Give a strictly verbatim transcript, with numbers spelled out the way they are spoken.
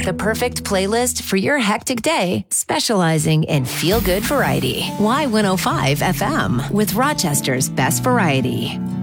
the perfect playlist for your hectic day, specializing in feel-good variety. Y one oh five F M with Rochester's best variety.